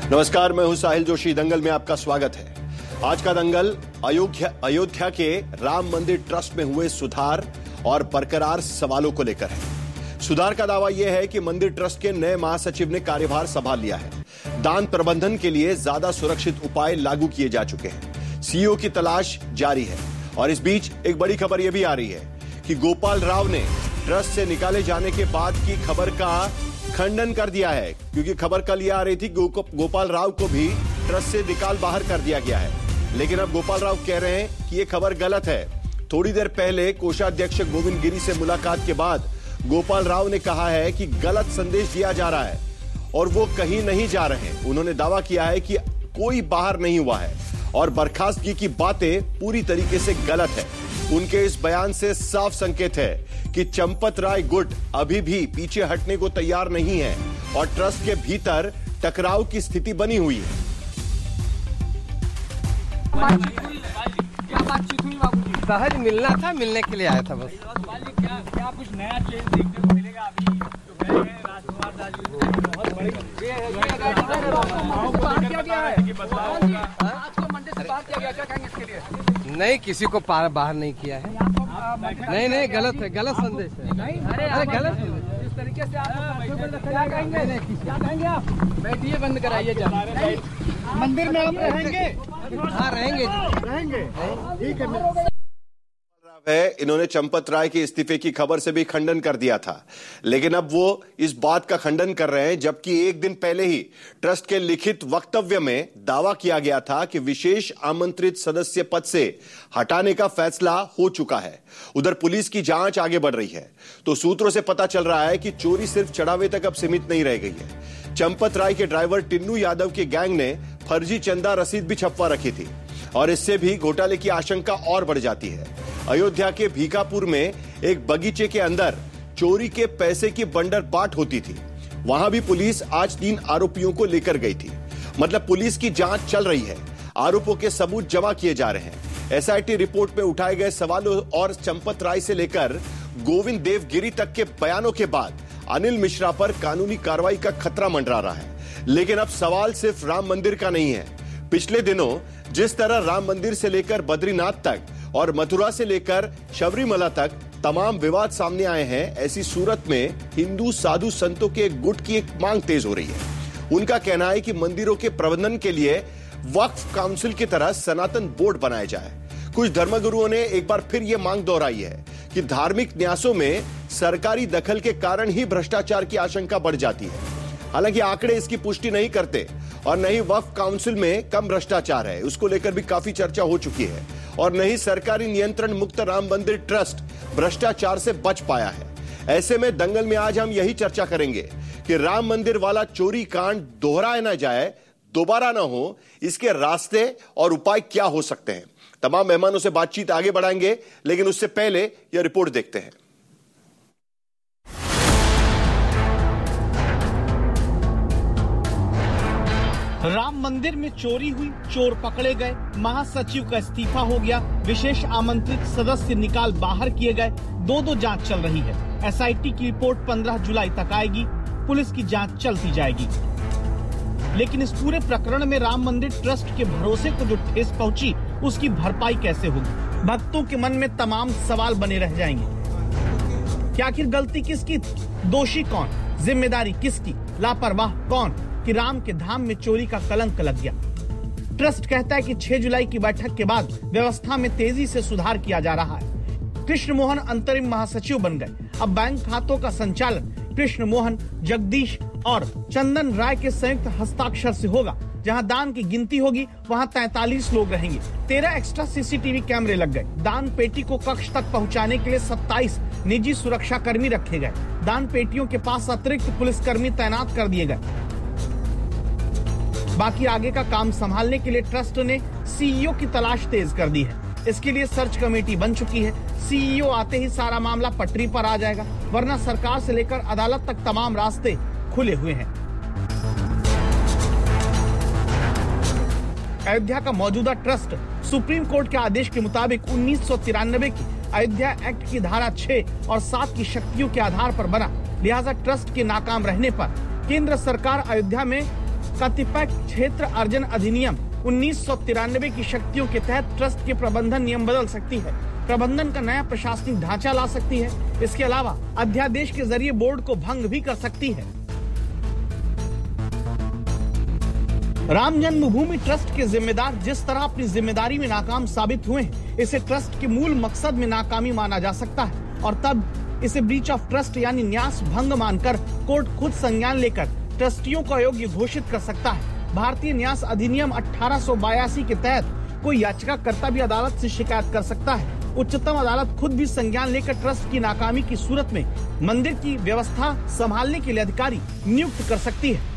नमस्कार, मैं हूं साहिल जोशी। दंगल में आपका स्वागत है। आज का दंगल अयोध्या के राम मंदिर ट्रस्ट में हुए सुधार और बरकरार सवालों को लेकर है। सुधार का दावा यह है कि मंदिर ट्रस्ट के नए महासचिव ने कार्यभार संभाल लिया है। दान प्रबंधन के लिए ज्यादा सुरक्षित उपाय लागू किए जा चुके हैं। सीईओ की तलाश जारी है। और इस बीच एक बड़ी खबर यह भी आ रही है कि गोपाल राव ने ट्रस्ट से निकाले जाने के बाद की खबर का खंडन कर दिया है, क्योंकि खबर कल यह आ रही थी गोपाल राव को भी ट्रस्ट से निकाल बाहर कर दिया गया है। लेकिन अब गोपाल राव कह रहे हैं कि यह खबर गलत है। थोड़ी देर पहले कोषाध्यक्ष गोविंद गिरी से मुलाकात के बाद गोपाल राव ने कहा है कि गलत संदेश दिया जा रहा है और वो कहीं नहीं जा रहे। उन्होंने दावा किया है कि कोई बाहर नहीं हुआ है और बर्खास्तगी की बातें पूरी तरीके से गलत है। उनके इस बयान से साफ संकेत है कि चंपत राय गुट अभी भी पीछे हटने को तैयार नहीं है और ट्रस्ट के भीतर टकराव की स्थिति बनी हुई है। क्या बातचीत हुई बाबूजी? सहज मिलना था, मिलने के लिए आया था बस। क्या कुछ नया चेंज देखने को मिलेगा? अभी तो गए हैं राजकुमार दास जी, बहुत बड़ी नहीं, किसी को बाहर नहीं किया है। नहीं, गलत है, गलत संदेश है। अरे गलत इस तरीके से क्या कहेंगे आप? बैठिए, बंद कराइए। मंदिर में हम रहेंगे। हाँ, रहेंगे। ठीक है। इन्होंने चंपत राय के इस्तीफे की खबर से भी खंडन कर दिया था, लेकिन अब वो इस बात का खंडन कर रहे हैं, जबकि एक दिन पहले ही ट्रस्ट के लिखित वक्तव्य में दावा किया गया था कि विशेष आमंत्रित सदस्य पद से हटाने का फैसला हो चुका है। उधर पुलिस की जांच आगे बढ़ रही है, तो सूत्रों से पता चल रहा है कि चोरी सिर्फ चढ़ावे तक अब सीमित नहीं रह गई है। चंपत राय के ड्राइवर टिन्नू यादव के गैंग ने फर्जी चंदा रसीद भी छपवा रखी थी और इससे भी घोटाले की आशंका और बढ़ जाती है। अयोध्या के भीखापुर में एक बगीचे के अंदर चोरी के पैसे की बंडर बाट होती थी। वहां भी पुलिस आज 3 आरोपियों को लेकर गई थी। मतलब पुलिस की जांच चल रही है, आरोपों के सबूत जमा किए जा रहे हैं। एसआईटी रिपोर्ट में उठाए गए सवालों और चंपत राय से लेकर गोविंद देव गिरी तक के बयानों के बाद अनिल मिश्रा पर कानूनी कार्रवाई का खतरा मंडरा रहा है। लेकिन अब सवाल सिर्फ राम मंदिर का नहीं है। पिछले दिनों जिस तरह राम मंदिर से लेकर बद्रीनाथ तक और मथुरा से लेकर शबरीमला तक तमाम विवाद सामने आए हैं, ऐसी सूरत में हिंदू साधु संतों के गुट की एक मांग तेज हो रही है। उनका कहना है कि मंदिरों के प्रबंधन के लिए वक्फ काउंसिल की तरह सनातन बोर्ड बनाया जाए। कुछ धर्मगुरुओं ने एक बार फिर यह मांग दोहराई है कि धार्मिक न्यासों में सरकारी दखल के कारण ही भ्रष्टाचार की आशंका बढ़ जाती है। हालांकि आंकड़े इसकी पुष्टि नहीं करते और न ही वक्फ काउंसिल में कम भ्रष्टाचार है, उसको लेकर भी काफी चर्चा हो चुकी है, और न ही सरकारी नियंत्रण मुक्त राम मंदिर ट्रस्ट भ्रष्टाचार से बच पाया है। ऐसे में दंगल में आज हम यही चर्चा करेंगे कि राम मंदिर वाला चोरी कांड दोहराया न जाए, दोबारा ना हो, इसके रास्ते और उपाय क्या हो सकते हैं। तमाम मेहमानों से बातचीत आगे बढ़ाएंगे, लेकिन उससे पहले यह रिपोर्ट देखते हैं। राम मंदिर में चोरी हुई, चोर पकड़े गए, महासचिव का इस्तीफा हो गया, विशेष आमंत्रित सदस्य निकाल बाहर किए गए, 2 जांच चल रही है। एसआईटी की रिपोर्ट 15 जुलाई तक आएगी। पुलिस की जांच चलती जाएगी। लेकिन इस पूरे प्रकरण में राम मंदिर ट्रस्ट के भरोसे को जो ठेस पहुंची, उसकी भरपाई कैसे होगी? भक्तों के मन में तमाम सवाल बने रह जाएंगे। क्या आखिर गलती किसकी थी? दोषी कौन? जिम्मेदारी किसकी? लापरवाह कौन कि राम के धाम में चोरी का कलंक लग गया? ट्रस्ट कहता है कि 6 जुलाई की बैठक के बाद व्यवस्था में तेजी से सुधार किया जा रहा है। कृष्ण मोहन अंतरिम महासचिव बन गए। अब बैंक खातों का संचालन कृष्ण मोहन, जगदीश और चंदन राय के संयुक्त हस्ताक्षर से होगा। जहां दान की गिनती होगी, वहां 43 लोग रहेंगे। 13 एक्स्ट्रा सीसीटीवी कैमरे लग गए। दान पेटी को कक्ष तक पहुंचाने के लिए 27 निजी सुरक्षा कर्मी रखे गए। दान पेटियों के पास अतिरिक्त पुलिसकर्मी तैनात कर दिए गए। बाकी आगे का काम संभालने के लिए ट्रस्ट ने सीईओ की तलाश तेज कर दी है। इसके लिए सर्च कमेटी बन चुकी है। सीईओ आते ही सारा मामला पटरी पर आ जाएगा, वरना सरकार से लेकर अदालत तक तमाम रास्ते खुले हुए हैं। अयोध्या का मौजूदा ट्रस्ट सुप्रीम कोर्ट के आदेश के मुताबिक 1993 की अयोध्या एक्ट की धारा 6 और 7 की शक्तियों के आधार पर बना। लिहाजा ट्रस्ट के नाकाम रहने पर केंद्र सरकार अयोध्या में कतिपय क्षेत्र अर्जन अधिनियम 1993 की शक्तियों के तहत ट्रस्ट के प्रबंधन नियम बदल सकती है, प्रबंधन का नया प्रशासनिक ढांचा ला सकती है। इसके अलावा अध्यादेश के जरिए बोर्ड को भंग भी कर सकती है। राम जन्मभूमि ट्रस्ट के जिम्मेदार जिस तरह अपनी जिम्मेदारी में नाकाम साबित हुए हैं, इसे ट्रस्ट के मूल मकसद में नाकामी माना जा सकता है और तब इसे ब्रीच ऑफ ट्रस्ट यानी न्यास भंग मानकर कोर्ट खुद संज्ञान लेकर ट्रस्टियों को अयोग्य घोषित कर सकता है। भारतीय न्यास अधिनियम 1882 के तहत कोई याचिकाकर्ता भी अदालत से शिकायत कर सकता है। उच्चतम अदालत खुद भी संज्ञान लेकर ट्रस्ट की नाकामी की सूरत में मंदिर की व्यवस्था संभालने के लिए अधिकारी नियुक्त कर सकती है।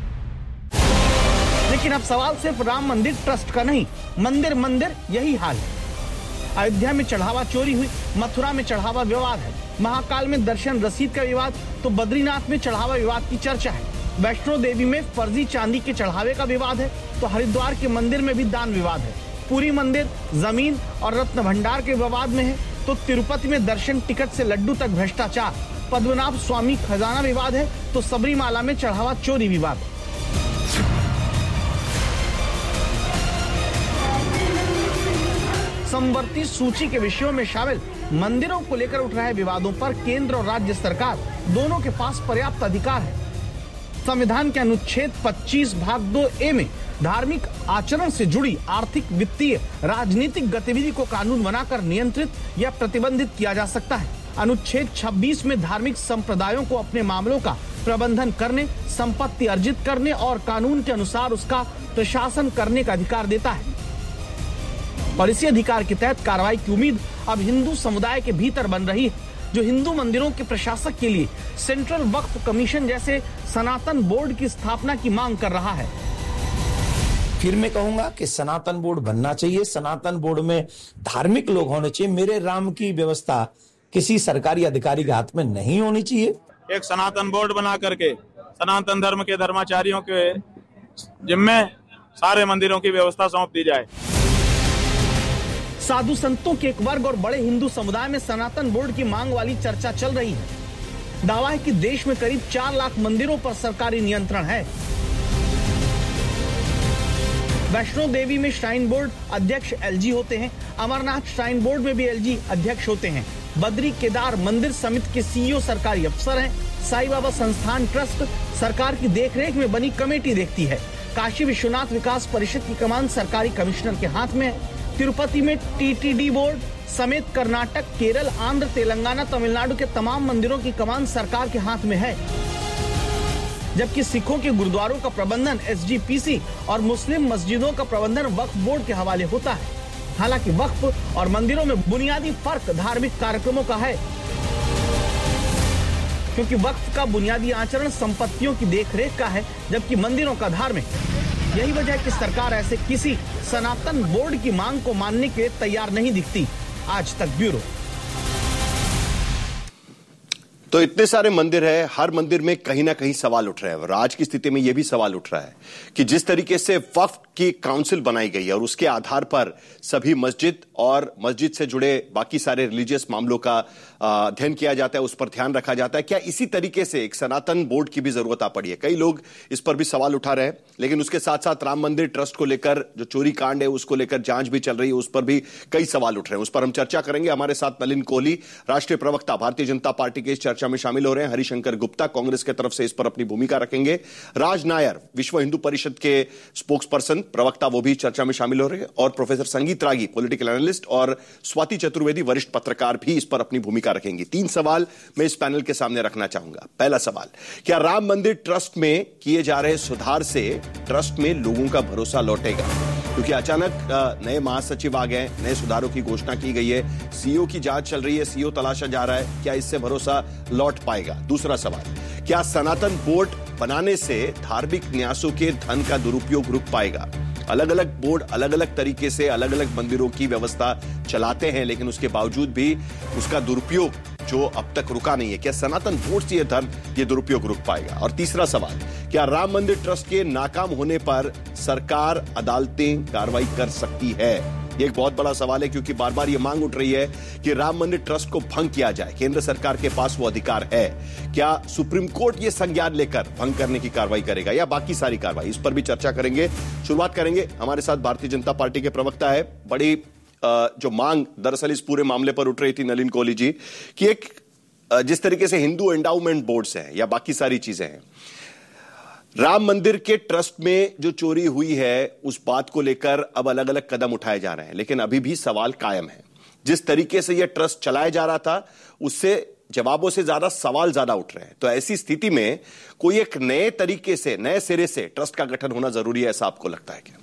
लेकिन अब सवाल सिर्फ राम मंदिर ट्रस्ट का नहीं, मंदिर यही हाल है। अयोध्या में चढ़ावा चोरी हुई, मथुरा में चढ़ावा विवाद है, महाकाल में दर्शन रसीद का विवाद, तो बद्रीनाथ में चढ़ावा विवाद की चर्चा है। वैष्णो देवी में फर्जी चांदी के चढ़ावे का विवाद है, तो हरिद्वार के मंदिर में भी दान विवाद है। पुरी मंदिर जमीन और रत्न भंडार के विवाद में है, तो तिरुपति में दर्शन टिकट से लड्डू तक भ्रष्टाचार। पद्मनाभ स्वामी खजाना विवाद है, तो सबरीमाला में चढ़ावा चोरी विवाद है। समवर्ती सूची के विषयों में शामिल मंदिरों को लेकर उठ रहे विवादों पर केंद्र और राज्य सरकार दोनों के पास पर्याप्त अधिकार है। संविधान के अनुच्छेद 25 भाग 2A में धार्मिक आचरण से जुड़ी आर्थिक, वित्तीय, राजनीतिक गतिविधि को कानून बनाकर नियंत्रित या प्रतिबंधित किया जा सकता है। अनुच्छेद 26 में धार्मिक संप्रदायों को अपने मामलों का प्रबंधन करने, संपत्ति अर्जित करने और कानून के अनुसार उसका प्रशासन करने का अधिकार देता है। और इसी अधिकार के तहत कार्रवाई की उम्मीद अब हिंदू समुदाय के भीतर बन रही है, जो हिंदू मंदिरों के प्रशासक के लिए सेंट्रल वक्फ कमीशन जैसे सनातन बोर्ड की स्थापना की मांग कर रहा है। फिर मैं कहूंगा कि सनातन बोर्ड बनना चाहिए। सनातन बोर्ड में धार्मिक लोग होने चाहिए। मेरे राम की व्यवस्था किसी सरकारी अधिकारी के हाथ में नहीं होनी चाहिए। एक सनातन बोर्ड बना करके सनातन धर्म के धर्माचार्यों के जिम्मे सारे मंदिरों की व्यवस्था सौंप दी जाए। साधु संतों के एक वर्ग और बड़े हिंदू समुदाय में सनातन बोर्ड की मांग वाली चर्चा चल रही है। दावा है कि देश में करीब 4 लाख मंदिरों पर सरकारी नियंत्रण है। वैष्णो देवी में श्राइन बोर्ड अध्यक्ष एलजी होते हैं, अमरनाथ श्राइन बोर्ड में भी एलजी अध्यक्ष होते हैं। बद्री केदार मंदिर समिति के सीईओ सरकारी अफसर हैं। साईं बाबा संस्थान ट्रस्ट सरकार की देखरेख में बनी कमेटी देखती है। काशी विश्वनाथ विकास परिषद की कमान सरकारी कमिश्नर के हाथ में है। तिरुपति में टीटीडी बोर्ड समेत कर्नाटक, केरल, आंध्र, तेलंगाना, तमिलनाडु के तमाम मंदिरों की कमान सरकार के हाथ में है। जबकि सिखों के गुरुद्वारों का प्रबंधन एसजीपीसी और मुस्लिम मस्जिदों का प्रबंधन वक्फ बोर्ड के हवाले होता है। हालांकि वक्फ और मंदिरों में बुनियादी फर्क धार्मिक कार्यक्रमों का है, क्योंकि वक्फ का बुनियादी आचरण संपत्तियों की देखरेख का है, जबकि मंदिरों का धार्मिक। यही वजह है कि सरकार ऐसे किसी सनातन बोर्ड की मांग को मानने के लिए तैयार नहीं दिखती। आज तक ब्यूरो। तो इतने सारे मंदिर है, हर मंदिर में कहीं ना कहीं सवाल उठ रहे हैं और आज की स्थिति में यह भी सवाल उठ रहा है कि जिस तरीके से वक्फ की काउंसिल बनाई गई है और उसके आधार पर सभी मस्जिद और मस्जिद से जुड़े बाकी सारे रिलीजियस मामलों का अध्ययन किया जाता है, उस पर ध्यान रखा जाता है, क्या इसी तरीके से एक सनातन बोर्ड की भी जरूरत आ पड़ी है? कई लोग इस पर भी सवाल उठा रहे हैं। लेकिन उसके साथ साथ राम मंदिर ट्रस्ट को लेकर जो चोरी कांड है उसको लेकर जांच भी चल रही है, उस पर भी कई सवाल उठ रहे हैं। उस पर हम चर्चा करेंगे। हमारे साथ नलिन कोहली, राष्ट्रीय प्रवक्ता, भारतीय जनता पार्टी के इस चर्चा में शामिल हो रहे हैं। हरिशंकर गुप्ता कांग्रेस की तरफ से इस पर अपनी भूमिका रखेंगे। राज नायर, विश्व हिंदू परिषद के स्पोक्स पर्सन, प्रवक्ता, वो भी चर्चा में शामिल हो रहे हैं। और प्रोफेसर संगीत रागी, पॉलिटिकल एनालिस्ट, और स्वाति चतुर्वेदी, वरिष्ठ पत्रकार, भी इस पर अपनी भूमिका रखेंगी। 3 सवाल मैं इस पैनल के सामने रखना चाहूंगा। पहला सवाल, क्या राम मंदिर ट्रस्ट में किए जा रहे सुधार से ट्रस्ट में लोगों का भरोसा लौटेगा? क्योंकि अचानक नए महासचिव आ गए, नए सुधारों की घोषणा की गई है, सीईओ की जांच चल रही है, सीईओ तलाशा जा रहा है, क्या इससे भरोसा लौट पाएगा? दूसरा सवाल, क्या सनातन बोर्ड बनाने से धार्मिक न्यासों के धन का दुरुपयोग रुक पाएगा? अलग अलग बोर्ड अलग अलग तरीके से अलग अलग मंदिरों की व्यवस्था चलाते हैं, लेकिन उसके बावजूद भी उसका दुरुपयोग जो अब तक रुका नहीं है, क्या सनातन बोर्ड से ये दुरुपयोग रुक पाएगा? और तीसरा सवाल, क्या राम मंदिर ट्रस्ट के नाकाम होने पर सरकार, अदालतें कार्रवाई कर सकती है? ये एक बहुत बड़ा सवाल है, क्योंकि बार बार ये मांग उठ रही है कि राम मंदिर ट्रस्ट को भंग किया जाए। केंद्र सरकार के पास वो अधिकार है। क्या सुप्रीम कोर्ट ये संज्ञान लेकर भंग करने की कार्रवाई करेगा या बाकी सारी कार्रवाई, इस पर भी चर्चा करेंगे। शुरुआत करेंगे, हमारे साथ भारतीय जनता पार्टी के प्रवक्ता है। बड़ी जो मांग दरअसल इस पूरे मामले पर उठ रही थी नलिन कोहली जी, कि एक जिस तरीके से हिंदू एंडाउमेंट बोर्ड्स हैं या बाकी सारी चीजें हैं, राम मंदिर के ट्रस्ट में जो चोरी हुई है उस बात को लेकर अब अलग अलग कदम उठाए जा रहे हैं, लेकिन अभी भी सवाल कायम है। जिस तरीके से यह ट्रस्ट चलाया जा रहा था उससे जवाबों से ज्यादा सवाल ज्यादा उठ रहे हैं। तो ऐसी स्थिति में कोई एक नए तरीके से, नए सिरे से ट्रस्ट का गठन होना जरूरी है, ऐसा आपको लगता है क्या?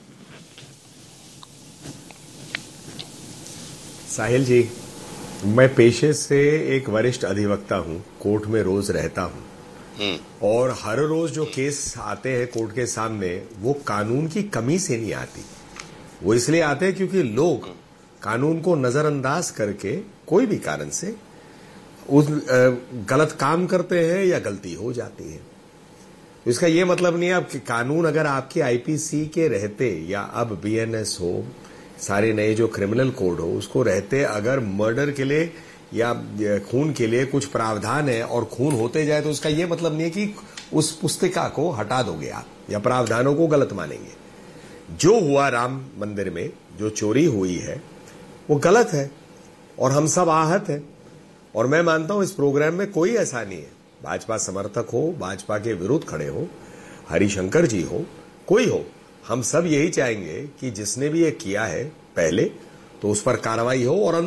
साहिल जी, मैं पेशे से एक वरिष्ठ अधिवक्ता हूं, कोर्ट में रोज रहता हूं, और हर रोज जो केस आते हैं कोर्ट के सामने वो कानून की कमी से नहीं आती। वो इसलिए आते हैं क्योंकि लोग कानून को नजरअंदाज करके कोई भी कारण से उस गलत काम करते हैं या गलती हो जाती है। इसका ये मतलब नहीं है कि कानून अगर आपके आईपीसी के रहते या अब बीएनएस हो, सारे नए जो क्रिमिनल कोड हो उसको रहते, अगर मर्डर के लिए या खून के लिए कुछ प्रावधान है और खून होते जाए, तो उसका यह मतलब नहीं है कि उस पुस्तिका को हटा दोगे आप या प्रावधानों को गलत मानेंगे। जो हुआ राम मंदिर में, जो चोरी हुई है वो गलत है और हम सब आहत हैं। और मैं मानता हूं इस प्रोग्राम में कोई ऐसा नहीं है, भाजपा समर्थक हो, भाजपा के विरुद्ध खड़े हो, हरिशंकर जी हो, कोई हो, हम सब यही चाहेंगे कि जिसने भी ये किया है पहले तो उस पर कार्रवाई हो और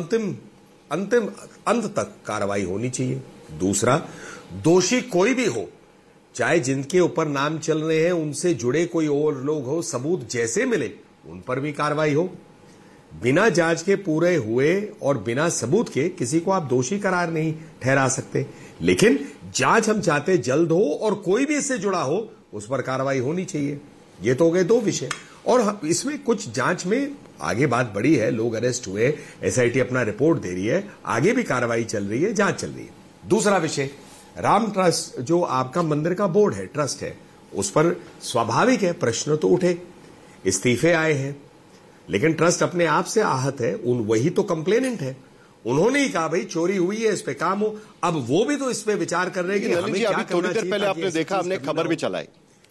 अंत तक कार्रवाई होनी चाहिए। दूसरा, दोषी कोई भी हो, चाहे जिनके ऊपर नाम चल रहे हैं उनसे जुड़े कोई और लोग हो, सबूत जैसे मिले उन पर भी कार्रवाई हो। बिना जांच के पूरे हुए और बिना सबूत के किसी को आप दोषी करार नहीं ठहरा सकते, लेकिन जांच हम चाहते जल्द हो और कोई भी इससे जुड़ा हो उस पर कार्रवाई होनी चाहिए। ये तो हो गए दो विषय। और इसमें कुछ जांच में आगे बात बड़ी है, लोग अरेस्ट हुए, एसआईटी अपना रिपोर्ट दे रही है, आगे भी कार्रवाई चल रही है, जांच चल रही है। दूसरा विषय, राम ट्रस्ट जो आपका मंदिर का बोर्ड है, ट्रस्ट है, उस पर स्वाभाविक है प्रश्न तो उठे, इस्तीफे आए हैं, लेकिन ट्रस्ट अपने आप से आहत है। वही तो कंप्लेनेंट है, उन्होंने ही कहा भाई चोरी हुई है, इस पे काम हो। अब वो भी तो इस पे विचार कर रहे हैं कि हमें क्या करना चाहिए। थोड़ी देर पहले आपने देखा, हमने खबर भी चलाई,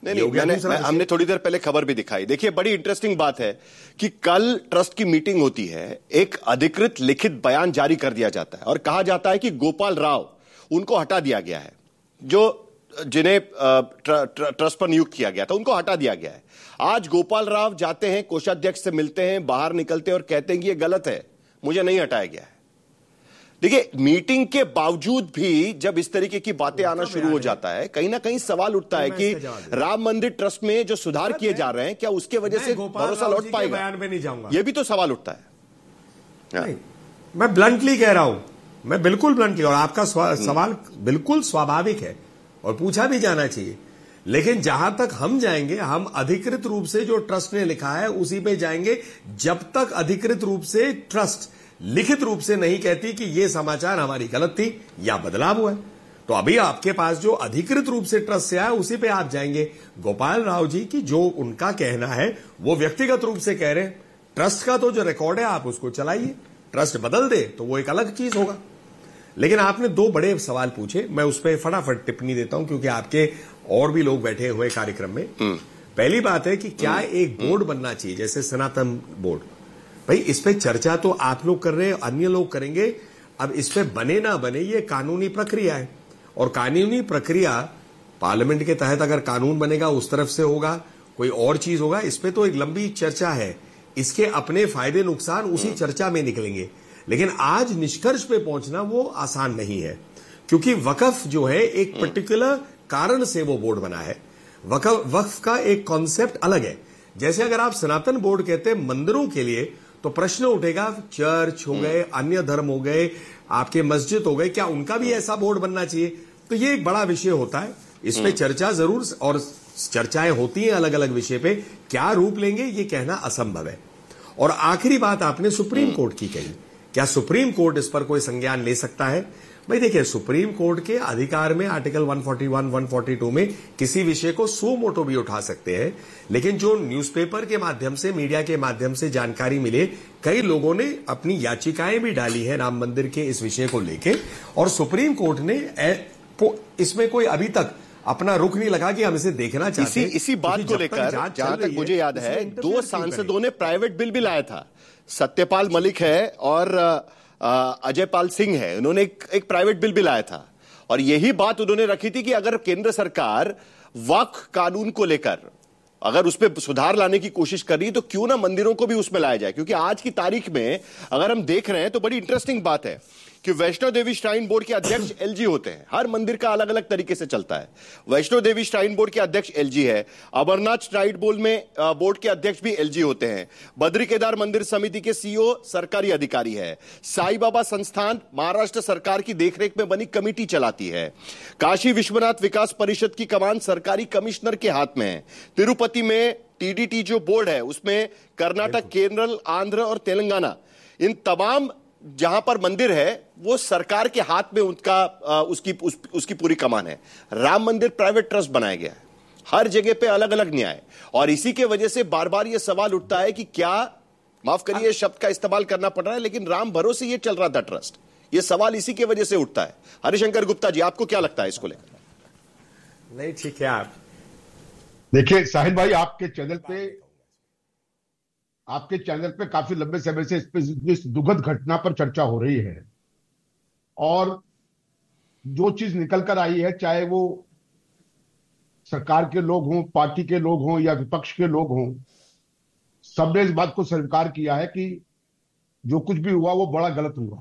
हमने थोड़ी देर पहले खबर भी दिखाई। देखिए, बड़ी इंटरेस्टिंग बात है कि कल ट्रस्ट की मीटिंग होती है, एक अधिकृत लिखित बयान जारी कर दिया जाता है और कहा जाता है कि गोपाल राव उनको हटा दिया गया है, जो जिन्हें ट्रस्ट पर नियुक्त किया गया था उनको हटा दिया गया है। आज गोपाल राव जाते हैं, कोषाध्यक्ष से मिलते हैं, बाहर निकलते हैं और कहते हैं कि यह गलत है, मुझे नहीं हटाया गया है। देखिए, मीटिंग के बावजूद भी जब इस तरीके की बातें आना शुरू हो जाता है, कहीं ना कहीं सवाल उठता है कि राम मंदिर ट्रस्ट में जो सुधार किए जा रहे हैं, क्या उसके वजह से भरोसा लौट पाएगा? बयान पे नहीं जाऊंगा, यह भी तो सवाल उठता है। मैं ब्लंटली कह रहा हूं, मैं बिल्कुल ब्लंटली, और आपका सवाल बिल्कुल स्वाभाविक है और पूछा भी जाना चाहिए, लेकिन जहां तक हम जाएंगे, हम अधिकृत रूप से जो ट्रस्ट ने लिखा है उसी पे जाएंगे। जब तक अधिकृत रूप से ट्रस्ट लिखित रूप से नहीं कहती कि यह समाचार हमारी गलत थी या बदलाव हुआ है, तो अभी आपके पास जो अधिकृत रूप से ट्रस्ट से आया उसी पे आप जाएंगे। गोपाल राव जी की जो उनका कहना है वो व्यक्तिगत रूप से कह रहे हैं, ट्रस्ट का तो जो रिकॉर्ड है आप उसको चलाइए, ट्रस्ट बदल दे तो वो एक अलग चीज होगा। लेकिन आपने दो बड़े सवाल पूछे, मैं उस पर फटाफट टिप्पणी देता हूं क्योंकि आपके और भी लोग बैठे हुए कार्यक्रम में। पहली बात है कि क्या एक बोर्ड बनना चाहिए जैसे सनातन बोर्ड, भाई इस पे चर्चा तो आप लोग कर रहे हैं, अन्य लोग करेंगे। अब इस पे बने ना बने ये कानूनी प्रक्रिया है, और कानूनी प्रक्रिया पार्लियामेंट के तहत अगर कानून बनेगा उस तरफ से होगा, कोई और चीज होगा, इस पे तो एक लंबी चर्चा है, इसके अपने फायदे नुकसान उसी चर्चा में निकलेंगे। लेकिन आज निष्कर्ष पे पहुंचना वो आसान नहीं है, क्योंकि वक्फ जो है एक पर्टिकुलर कारण से वो बोर्ड बना है। वक्फ का एक कॉन्सेप्ट अलग है। जैसे अगर आप सनातन बोर्ड कहते हैं मंदिरों के लिए, तो प्रश्न उठेगा चर्च हो गए, अन्य धर्म हो गए, आपके मस्जिद हो गए, क्या उनका भी ऐसा बोर्ड बनना चाहिए? तो ये एक बड़ा विषय होता है, इस पे चर्चा जरूर, और चर्चाएं होती हैं अलग अलग विषय पे, क्या रूप लेंगे ये कहना असंभव है। और आखिरी बात आपने सुप्रीम कोर्ट की कही, क्या सुप्रीम कोर्ट इस पर कोई संज्ञान ले सकता है? भाई देखिए, सुप्रीम कोर्ट के अधिकार में आर्टिकल 141, 142 में किसी विषय को सो मोटो भी उठा सकते हैं, लेकिन जो न्यूज़पेपर के माध्यम से, मीडिया के माध्यम से जानकारी मिले, कई लोगों ने अपनी याचिकाएं भी डाली है राम मंदिर के इस विषय को लेके, और सुप्रीम कोर्ट ने इसमें कोई अभी तक अपना रुख नहीं लगा कि हम इसे देखना चाहते हैं। इसी बात को लेकर जहां तक मुझे याद है, 2 सांसदों ने प्राइवेट बिल भी लाया था। सत्यपाल मलिक है और अजय पाल सिंह है, उन्होंने एक प्राइवेट बिल भी लाया था, और यही बात उन्होंने रखी थी कि अगर केंद्र सरकार वक्फ कानून को लेकर अगर उसमें सुधार लाने की कोशिश कर रही है तो क्यों ना मंदिरों को भी उसमें लाया जाए। क्योंकि आज की तारीख में अगर हम देख रहे हैं तो बड़ी इंटरेस्टिंग बात है कि वैष्णो देवी श्राइन बोर्ड के अध्यक्ष एलजी होते हैं। हर मंदिर का अलग अलग तरीके से चलता है। वैष्णो देवी श्राइन बोर्ड के अध्यक्ष एलजी है, अमरनाथ श्राइन बोर्ड के अध्यक्ष भी एलजी होते हैं, बद्री केदार मंदिर समिति के सीईओ सरकारी अधिकारी है, साईं बाबा संस्थान महाराष्ट्र सरकार की देखरेख में बनी कमेटी चलाती है, काशी विश्वनाथ विकास परिषद की कमान सरकारी कमिश्नर के हाथ में है, तिरुपति में टीडीटी जो बोर्ड है उसमें कर्नाटक, केरल, आंध्र और तेलंगाना, इन तमाम जहां पर मंदिर है वो सरकार के हाथ में उसकी पूरी कमान है। राम मंदिर प्राइवेट ट्रस्ट बनाया गया है, हर जगह पे अलग अलग न्याय, और इसी के वजह से बार बार ये सवाल उठता है कि क्या, माफ करिए शब्द का इस्तेमाल करना पड़ रहा है, लेकिन राम भरोसे ये चल रहा था ट्रस्ट, ये सवाल इसी की वजह से उठता है। हरिशंकर गुप्ता जी, आपको क्या लगता है इसको लेकर? नहीं, ठीक है। आप देखिए साहिल भाई, आपके चैनल पे काफी लंबे समय से इस दुखद घटना पर चर्चा हो रही है, और जो चीज निकल कर आई है, चाहे वो सरकार के लोग हों, पार्टी के लोग हों या विपक्ष के लोग हों, सबने इस बात को स्वीकार किया है कि जो कुछ भी हुआ वो बड़ा गलत हुआ।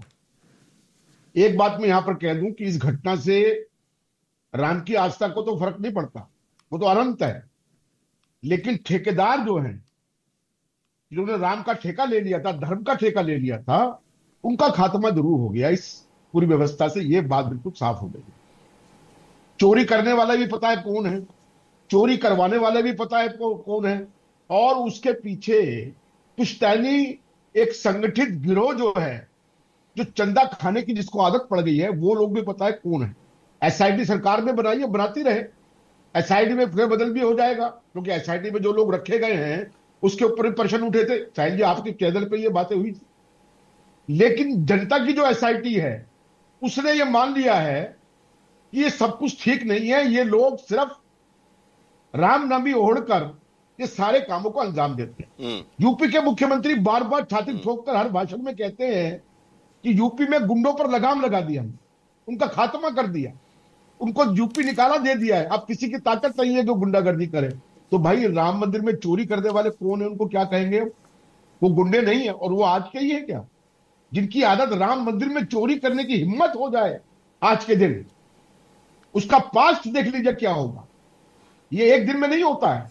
एक बात मैं यहां पर कह दूं कि इस घटना से राम की आस्था को तो फर्क नहीं पड़ता, वो तो अनंत है, लेकिन ठेकेदार जो हैं, जिन्होंने राम का ठेका ले लिया था, धर्म का ठेका ले लिया था, उनका खात्मा जरूर हो गया इस पूरी व्यवस्था से। ये बात बिल्कुल साफ हो गई। चोरी करने वाला भी पता है कौन है, चोरी करवाने वाले भी पता है कौन है, और उसके पीछे पुश्तैनी एक संगठित गिरोह जो है, जो चंदा खाने की जिसको आदत पड़ गई है, वो लोग भी पता है कौन है। एसआईटी सरकार ने बनाई है, बनाती रहे, एसआईटी में फेरबदल भी हो जाएगा, क्योंकि एसआईटी में जो लोग रखे गए हैं उसके ऊपर भी प्रश्न उठे थे। साहिल जी, आपके चैनल पे ये बातें हुई थी, लेकिन जनता की जो एसआईटी है उसने ये मान लिया है कि ये सब कुछ ठीक नहीं है, ये लोग सिर्फ रामनामी ओढ़कर ये सारे कामों को अंजाम देते हैं। यूपी के मुख्यमंत्री बार बार छाती ठोककर हर भाषण में कहते हैं कि यूपी में गुंडों पर लगाम लगा दिया, उनका खात्मा कर दिया, उनको यूपी निकाला दे दिया है, अब किसी की ताकत नहीं है जो गुंडागर्दी करे। तो भाई, राम मंदिर में चोरी करने वाले कौन है, उनको क्या कहेंगे? वो गुंडे नहीं है, और वो आज के ही है क्या, जिनकी आदत राम मंदिर में चोरी करने की हिम्मत हो जाए आज के दिन? उसका पास्ट देख लीजिए क्या होगा। ये एक दिन में नहीं होता है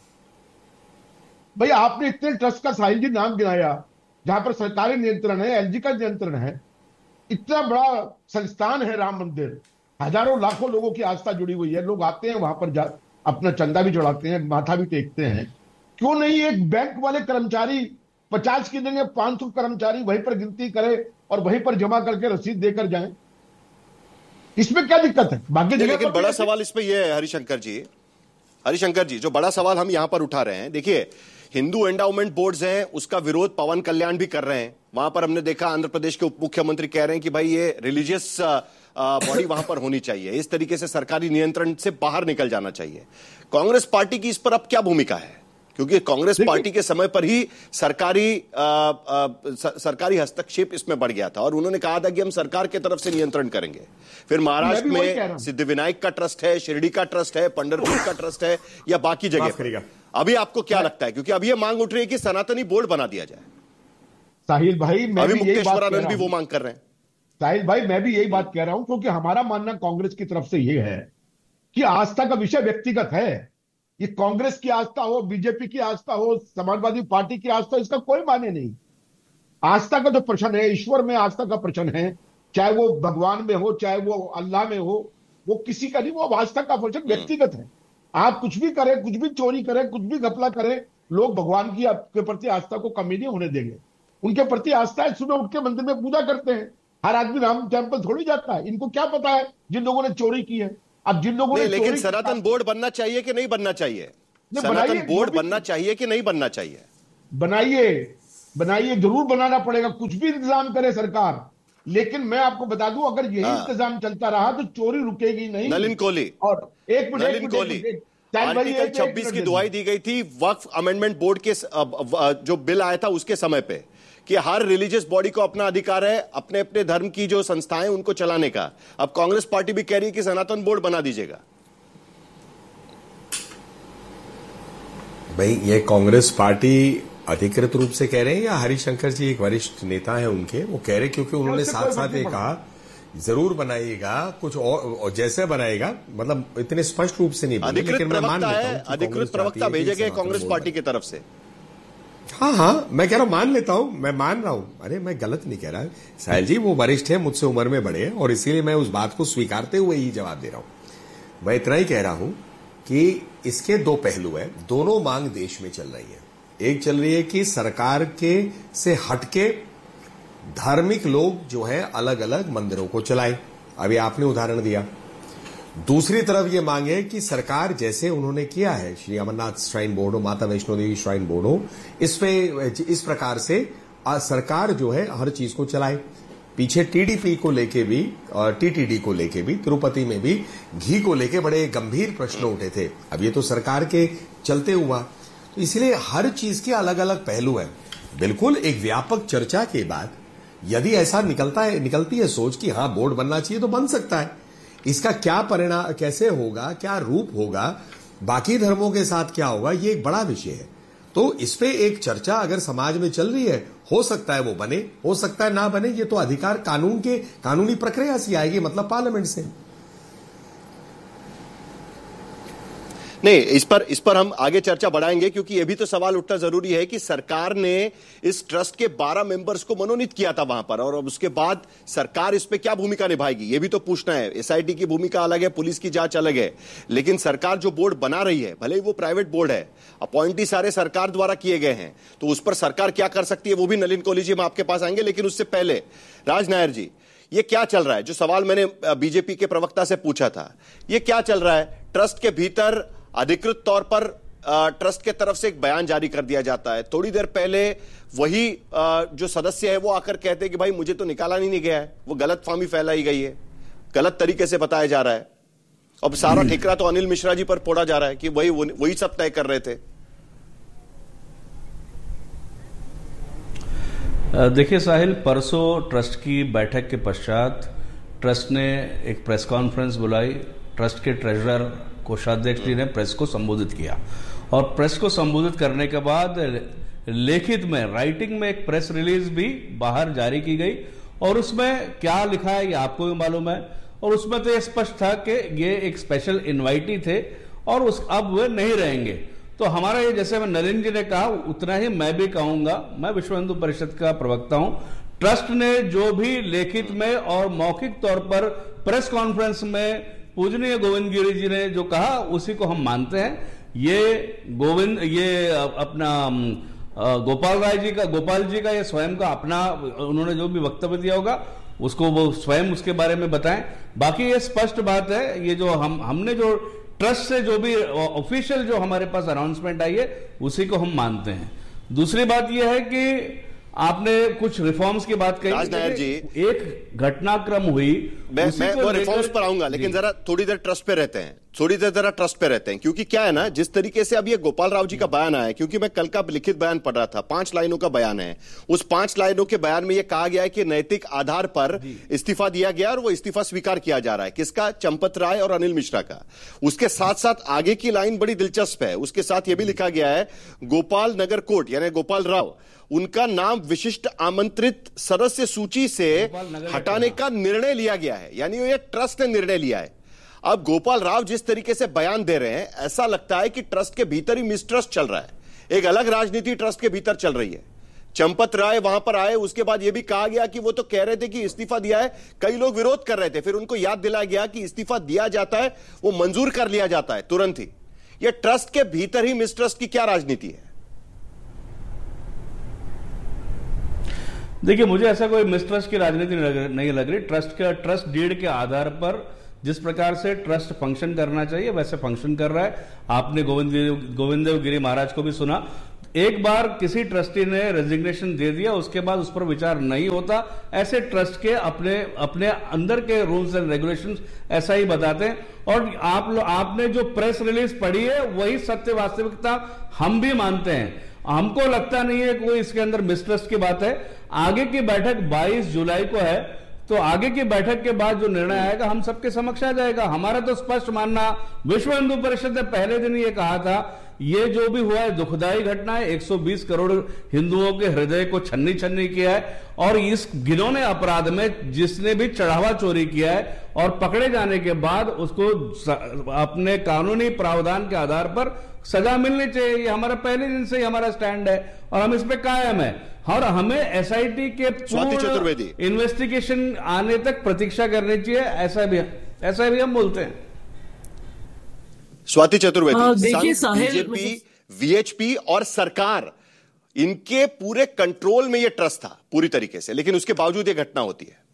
भाई। आपने इतने ट्रस्ट का साहिल जी नाम गिनाया जहां पर सरकारी नियंत्रण है, एलजी का नियंत्रण है, इतना बड़ा संस्थान है राम मंदिर, हजारों लाखों लोगों की आस्था जुड़ी हुई है, लोग आते हैं वहां पर अपना चंदा भी चढ़ाते हैं, माथा भी टेकते हैं। क्यों नहीं एक बैंक वाले कर्मचारी 50 की जगह 500 कर्मचारी वहीं पर गिनती करे और वहीं पर जमा करके रसीद देकर जाएं? इसमें क्या दिक्कत है? बाकी जगह लेकिन बड़ा सवाल इसमें यह है हरिशंकर जी, जो बड़ा सवाल हम यहां पर उठा रहे हैं, देखिए हिंदू एंडाउमेंट बोर्ड्स हैं, उसका विरोध पवन कल्याण भी कर रहे हैं। वहां पर हमने देखा आंध्र प्रदेश के उप मुख्यमंत्री कह रहे हैं कि भाई ये रिलीजियस बॉडी वहां पर होनी चाहिए, इस तरीके से सरकारी नियंत्रण से बाहर निकल जाना चाहिए। कांग्रेस पार्टी की इस पर अब क्या भूमिका है? क्योंकि कांग्रेस पार्टी के समय पर ही सरकारी हस्तक्षेप इसमें बढ़ गया था, और उन्होंने कहा था कि हम सरकार की तरफ से नियंत्रण करेंगे। फिर महाराष्ट्र में सिद्धिविनायक का ट्रस्ट है, शिरडी का ट्रस्ट है, पंढरपुर का ट्रस्ट है, या बाकी जगह। अभी आपको क्या लगता है? क्योंकि अभी यह मांग उठ रही है कि सनातनी बोर्ड बना दिया जाए। साहिल भाई, मैं अभी मुक्तेश्वरानंद भी वो मांग कर रहे हैं। साहिल भाई, मैं भी यही बात कह रहा हूं, क्योंकि हमारा मानना कांग्रेस की तरफ से यह है कि आस्था का विषय व्यक्तिगत है। ये कांग्रेस की आस्था हो, बीजेपी की आस्था हो, समाजवादी पार्टी की आस्था, इसका कोई माने नहीं। आस्था का जो प्रश्न है, ईश्वर में आस्था का प्रश्न है, चाहे वो भगवान में हो, चाहे वो अल्लाह में हो, वो किसी का नहीं, वो आस्था का प्रश्न व्यक्तिगत है। आप कुछ भी करें, कुछ भी चोरी करें, कुछ भी घपला करें, लोग भगवान की आपके प्रति आस्था को कमी नहीं होने देंगे। उनके प्रति आस्था है, सुबह उठ के मंदिर में पूजा करते हैं, हर आदमी राम टेम्पल थोड़ी जाता है। इनको क्या पता है जिन लोगों ने चोरी की है। अब जिन लोगों ने लेकिन सनातन बोर्ड बनना चाहिए कि नहीं बनना चाहिए? सनातन बोर्ड बनना चाहिए कि नहीं बनना चाहिए? बनाइए, जरूर बनाना पड़ेगा। कुछ भी इंतजाम करे सरकार, लेकिन मैं आपको बता दूं, अगर यही इंतजाम चलता रहा तो चोरी रुकेगी नहीं। नलिन कोहली, और एक मिनट, आर्टिकल 26 की दुहाई दी गई थी वक्फ अमेंडमेंट बोर्ड के जो बिल आया था उसके समय पे, कि हर रिलीजियस बॉडी को अपना अधिकार है अपने अपने धर्म की जो संस्थाएं उनको चलाने का। अब कांग्रेस पार्टी भी कह रही है कि सनातन बोर्ड बना दीजिएगा। भाई, ये कांग्रेस पार्टी अधिकृत रूप से कह रहे हैं या हरिशंकर जी एक वरिष्ठ नेता है उनके, वो कह रहे क्योंकि उन्होंने साथ साथ ये कहा जरूर बनाइएगा, कुछ और जैसे बनाएगा, मतलब इतने स्पष्ट रूप से नहीं बोले, लेकिन मैं मान लेता हूं अधिकृत प्रवक्ता भेजे गए कांग्रेस पार्टी की तरफ से। हाँ, मैं कह रहा हूं, मान लेता हूं, मैं मान रहा हूं। अरे मैं गलत नहीं कह रहा साहिल जी, वो वरिष्ठ है, मुझसे उम्र में बड़े हैं, और इसीलिए मैं उस बात को स्वीकारते हुए ही जवाब दे रहा हूं। मैं इतना ही कह रहा हूं कि इसके दो पहलू हैं, दोनों मांग देश में चल रही है। एक चल रही है कि सरकार के से हटके धार्मिक लोग जो है अलग अलग मंदिरों को चलाएं, अभी आपने उदाहरण दिया। दूसरी तरफ ये मांग है कि सरकार, जैसे उन्होंने किया है, श्री अमरनाथ श्राइन बोर्ड हो, माता वैष्णो देवी श्राइन बोर्ड हो, इस प्रकार से सरकार जो है हर चीज को चलाए। पीछे टीडीपी को लेके भी और टीटीडी को लेके भी, तिरुपति में भी घी को लेके बड़े गंभीर प्रश्न उठे थे। अब ये तो सरकार के चलते हुआ, तो इसलिए हर चीज के अलग अलग पहलू है। बिल्कुल एक व्यापक चर्चा के बाद यदि ऐसा निकलती है सोच कि हाँ बोर्ड बनना चाहिए, तो बन सकता है। इसका क्या परिणाम, कैसे होगा, क्या रूप होगा, बाकी धर्मों के साथ क्या होगा, ये एक बड़ा विषय है। तो इस पे एक चर्चा अगर समाज में चल रही है, हो सकता है वो बने, हो सकता है ना बने। ये तो अधिकार कानूनी प्रक्रिया से आएगी, मतलब पार्लियामेंट से। नहीं, इस पर हम आगे चर्चा बढ़ाएंगे, क्योंकि यह भी तो सवाल उठना जरूरी है कि सरकार ने इस ट्रस्ट के 12 मेंबर्स को मनोनीत किया था वहां पर, और अब उसके बाद सरकार इस पे क्या भूमिका निभाएगी, यह भी तो पूछना है। एसआईटी की भूमिका अलग है, पुलिस की जांच अलग है, लेकिन सरकार जो बोर्ड बना रही है, भले ही वो प्राइवेट बोर्ड है, अपॉइंटी सारे सरकार द्वारा किए गए हैं, तो उस पर सरकार क्या कर सकती है, वो भी नलिन कोहली जी हम आपके पास आएंगे। लेकिन उससे पहले राज नायर जी, ये क्या चल रहा है? जो सवाल मैंने बीजेपी के प्रवक्ता से पूछा था, ये क्या चल रहा है? ट्रस्ट के भीतर अधिकृत तौर पर ट्रस्ट के तरफ से एक बयान जारी कर दिया जाता है, थोड़ी देर पहले वही जो सदस्य है वो आकर कहते हैं कि भाई मुझे तो निकाला नहीं गया है, वो गलतफहमी फैलाई गई है, गलत तरीके से बताया जा रहा है। अब सारा ठिकरा तो अनिल मिश्रा जी पर फोड़ा जा रहा है कि वही सब तय कर रहे थे। देखिए साहिल, परसों ट्रस्ट की बैठक के पश्चात ट्रस्ट ने एक प्रेस कॉन्फ्रेंस बुलाई। ट्रस्ट के ट्रेजरर कोषाध्यक्ष जी ने प्रेस को संबोधित किया, और प्रेस को संबोधित करने के बाद लिखित में, राइटिंग में एक प्रेस रिलीज भी बाहर जारी की गई, और उसमें क्या लिखा है ये आपको भी मालूम है। और उसमें तो ये स्पष्ट था कि ये एक स्पेशल इनवाइटी थे और अब वे नहीं रहेंगे। तो हमारा ये, जैसे मैं नलिन जी ने कहा उतना ही मैं भी कहूंगा, मैं विश्व हिंदू परिषद का प्रवक्ता हूं। ट्रस्ट ने जो भी लिखित में और मौखिक तौर पर प्रेस कॉन्फ्रेंस में पूजनीय गोविंद गिरी जी ने जो कहा, उसी को हम मानते हैं। ये अपना गोपाल जी का ये स्वयं का अपना, उन्होंने जो भी वक्तव्य दिया होगा उसको वो स्वयं उसके बारे में बताएं। बाकी ये स्पष्ट बात है, ये जो हमने जो ट्रस्ट से जो भी ऑफिशियल जो हमारे पास अनाउंसमेंट आई है उसी को हम मानते हैं। दूसरी बात यह है कि आपने कुछ रिफॉर्म्स की बात कही, राजनायर जी, एक घटनाक्रम हुई, मैं वो रिफॉर्म्स पर आऊंगा, लेकिन जरा थोड़ी देर ट्रस्ट पे रहते हैं, क्योंकि क्या है ना, जिस तरीके से अब ये गोपाल राव जी का बयान आया, क्योंकि मैं कल का लिखित बयान पढ़ रहा था, 5 लाइनों का बयान है। उस 5 लाइनों के बयान में ये कहा गया है कि नैतिक आधार पर इस्तीफा दिया गया, और वो इस्तीफा स्वीकार किया जा रहा है। किसका? चंपत राय और अनिल मिश्रा का। उसके साथ साथ आगे की लाइन बड़ी दिलचस्प है, उसके साथ यह भी लिखा गया है, गोपाल नगर कोर्ट यानी गोपाल राव, उनका नाम विशिष्ट आमंत्रित सदस्य सूची से हटाने का निर्णय लिया गया है, यानी ये ट्रस्ट ने निर्णय लिया है। अब गोपाल राव जिस तरीके से बयान दे रहे हैं, ऐसा लगता है कि ट्रस्ट के भीतर ही मिसट्रस्ट चल रहा है, एक अलग राजनीति ट्रस्ट के भीतर चल रही है। चंपत राय वहां पर आए, उसके बाद यह भी कहा गया कि वो तो कह रहे थे कि इस्तीफा दिया है, कई लोग विरोध कर रहे थे, फिर उनको याद दिलाया गया कि इस्तीफा दिया जाता है, वो मंजूर कर लिया जाता है तुरंत ही। यह ट्रस्ट के भीतर ही मिसट्रस्ट की क्या राजनीति है? देखिए, मुझे ऐसा कोई मिसट्रस्ट की राजनीति नहीं लग रही। ट्रस्ट डीड के आधार पर जिस प्रकार से ट्रस्ट फंक्शन करना चाहिए वैसे फंक्शन कर रहा है। आपने गोविंद देव गिरी महाराज को भी सुना। एक बार किसी ट्रस्टी ने रेजिग्नेशन दे दिया, उसके बाद उस पर विचार नहीं होता। ऐसे ट्रस्ट के अपने अंदर के रूल्स एंड रेगुलेशंस ऐसा ही बताते हैं। और आपने जो प्रेस रिलीज पढ़ी है वही सत्य वास्तविकता हम भी मानते हैं। हमको लगता नहीं है कोई इसके अंदर मिसट्रस्ट की बात है। आगे की बैठक 22 जुलाई को है, तो आगे की बैठक के बाद जो निर्णय आएगा हम सबके समक्ष आ जाएगा। हमारा तो स्पष्ट मानना, विश्व हिंदू परिषद ने पहले दिन ये कहा था, ये जो भी हुआ है दुखदाई घटना है, 120 करोड़ हिंदुओं के हृदय को छन्नी छन्नी किया है। और इस घिनौने अपराध में जिसने भी चढ़ावा चोरी किया है और पकड़े जाने के बाद उसको अपने कानूनी प्रावधान के आधार पर सजा मिलनी चाहिए। ये हमारा पहले दिन से ही हमारा स्टैंड है और हम इस पे कायम है। और हमें एसआईटी के पूर्ण इन्वेस्टिगेशन आने तक प्रतीक्षा करनी चाहिए, ऐसा भी हम बोलते हैं। स्वाति चतुर्वेदी, बीजेपी, वीएचपी और सरकार, इनके पूरे कंट्रोल में यह ट्रस्ट था पूरी तरीके से, लेकिन उसके बावजूद यह घटना होती है।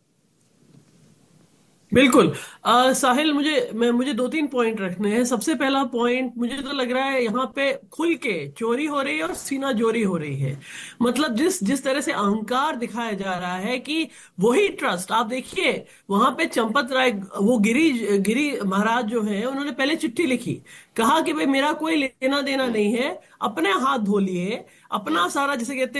बिल्कुल। साहिल, मुझे 2-3 पॉइंट रखने हैं। सबसे पहला पॉइंट, मुझे तो लग रहा है यहाँ पे खुल के चोरी हो रही है और सीना जोरी हो रही है। मतलब जिस तरह से अहंकार दिखाया जा रहा है कि वही ट्रस्ट, आप देखिए वहां पे चंपत राय, वो गिरी महाराज जो है, उन्होंने पहले चिट्ठी लिखी, कहा कि भाई मेरा कोई लेना देना नहीं है, अपने हाथ धो लिए, अपना सारा जिसे कहते